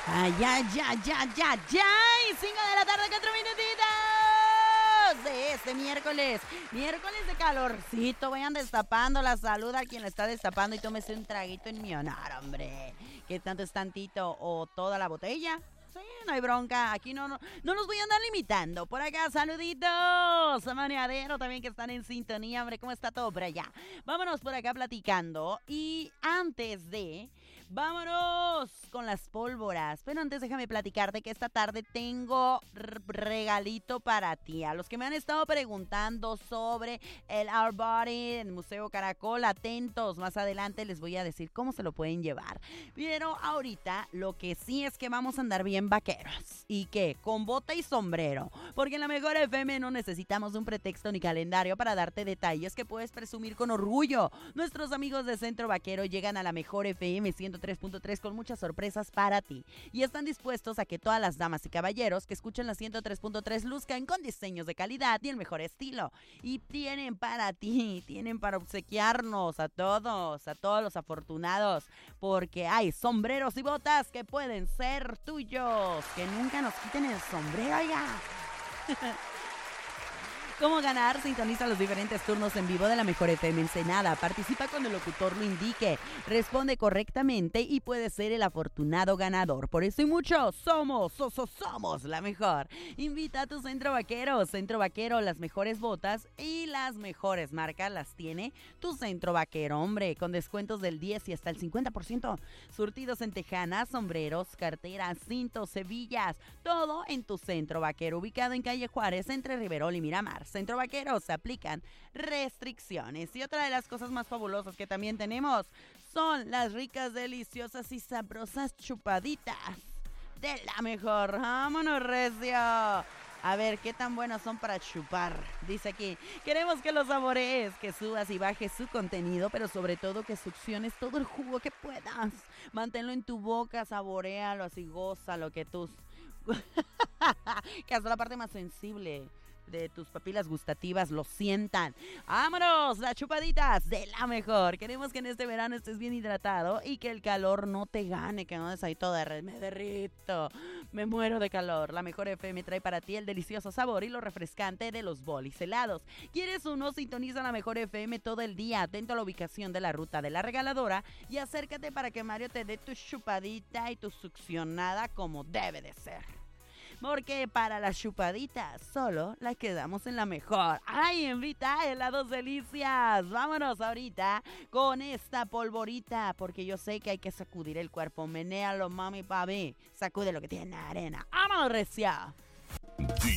Ay, ya, ya, ya, ya, ya. Y 5 de la tarde, 4 minutitos de este miércoles. Miércoles de calorcito. Vayan destapando la salud a quien la está destapando y tómese un traguito en mi honor, hombre. ¿Qué tanto es tantito o toda la botella? Sí, no hay bronca. Aquí no nos voy a andar limitando. Por acá, saluditos a Maneadero también que están en sintonía. Hombre, ¿cómo está todo por allá? Vámonos por acá platicando. Y antes de... vámonos con las pólvoras. Pero antes déjame platicarte que esta tarde tengo regalito para ti. A los que me han estado preguntando sobre el Our Body en Museo Caracol, atentos. Más adelante les voy a decir cómo se lo pueden llevar. Pero ahorita lo que sí es que vamos a andar bien vaqueros. ¿Y qué? Con bota y sombrero. Porque en la Mejor FM no necesitamos un pretexto ni calendario para darte detalles que puedes presumir con orgullo. Nuestros amigos de Centro Vaquero llegan a la Mejor FM 103.3 con muchas sorpresas para ti. Y están dispuestos a que todas las damas y caballeros que escuchen la 103.3 luzcan con diseños de calidad y el mejor estilo. Y tienen para ti, tienen para obsequiarnos a todos los afortunados. Porque hay sombreros y botas que pueden ser tuyos. Que nunca nos quiten el sombrero ya. ¿Cómo ganar? Sintoniza los diferentes turnos en vivo de la Mejor FM Ensenada. Participa cuando el locutor lo indique. Responde correctamente y puedes ser el afortunado ganador. Por eso y mucho, somos la mejor. Invita a tu Centro Vaquero. Centro Vaquero, las mejores botas y las mejores marcas las tiene tu Centro Vaquero, hombre. Con descuentos del 10 y hasta el 50%. Surtidos en tejanas, sombreros, carteras, cintos, hebillas. Todo en tu Centro Vaquero, ubicado en calle Juárez, entre Riverol y Miramar. Centro Vaquero, se aplican restricciones. Y otra de las cosas más fabulosas que también tenemos son las ricas, deliciosas y sabrosas chupaditas de la mejor. ¡Vámonos, recio! A ver, ¿qué tan buenas son para chupar? Dice aquí, queremos que los saborees, que subas y bajes su contenido, pero sobre todo que succiones todo el jugo que puedas. Manténlo en tu boca, saboréalo, así gózalo, que tus... que hasta la parte más sensible de tus papilas gustativas lo sientan. ¡Vámonos! Las chupaditas de la mejor. Queremos que en este verano estés bien hidratado y que el calor no te gane, que no des ahí toda me derrito, me muero de calor. La Mejor FM trae para ti el delicioso sabor y lo refrescante de los bolis helados. ¿Quieres uno? Sintoniza la Mejor FM todo el día, atento a la ubicación de la ruta de la regaladora y acércate para que Mario te dé tu chupadita y tu succionada como debe de ser. Porque para las chupaditas solo las quedamos en la mejor. ¡Ay, invita helados delicias! Vámonos ahorita con esta polvorita, porque yo sé que hay que sacudir el cuerpo. Menéalo, mami, papi. Sacude lo que tiene arena. ¡Vámonos, recia!